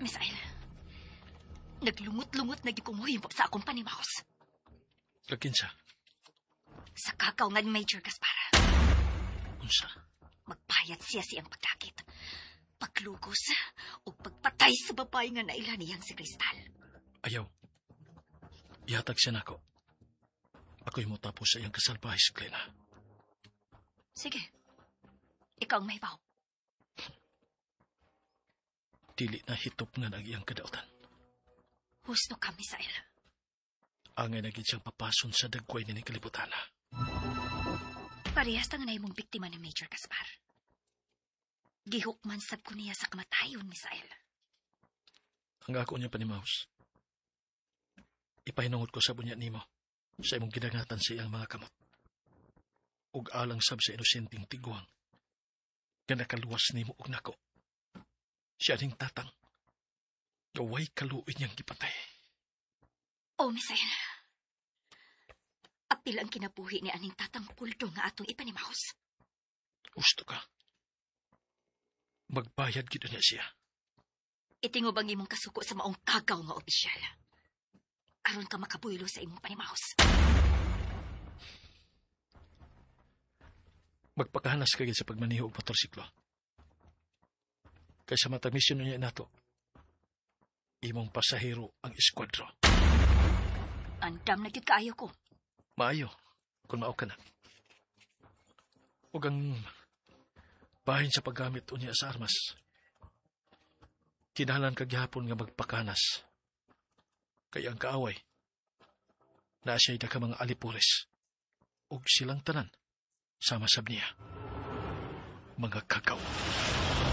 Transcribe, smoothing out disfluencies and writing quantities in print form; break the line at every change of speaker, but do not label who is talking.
Miss Ayla, naglungot-lungot na gikumuhimbok sa akong panimaos.
Kakinsa?
Sa kakaw nga ni Major Gaspar.
Unsa?
Magpayat siya siyang pagdakit, paglugos, o pagpatay sa babae nga naila niyang si Cristal.
Ayaw. Ihatag siya nako. Ako'y mo tapos sa iyang kasalbahay, Glena.
Sige. Ikaw ang mahibaw.
Dili na hitop nga ng iyang kadautan.
Husto ka, Miss Ayla.
Angay naging siyang papason sa dagway ni kalibutana.
Parehas na imong biktima ni Major Gaspar. Gihukman sab ko niya sa kamatayon, Miss Ayla.
Ang ako niya panimaos. Ipahinungod ko sa bunya nimo sa imong gidangatan sa iyang mga kamot. Ug alang sab sa inosenteng tiguang nga nakaluwas nimo og nako. Siya ning tatang. Gaway kaluoy niyang gipatay.
Oh, Miss Ayla. Apil ang kinabuhi ni aning tatang kuldo nga atong ipanimahos.
Gusto ka? Magbayad gito niya siya.
Itingob ang imong kasuko sa maong kagaw nga opisyal. Aron ka makabuylo sa imong panimahos.
Magpakahanas ka sa pagmaniho og motorsiklo. Kaysa matamisyon niya nato, imong pasahero ang eskwadro.
Andam na gid kaayo ko.
Maayo, kung mao ka na. Huwag ang bahin sa paggamit unya sa armas. Kinahanglan kagyapon nga magpakanas. Kaya ang kaaway, na siya'y ka mga alipores, ug silang tanan, sama sab niya. Mga kakaw.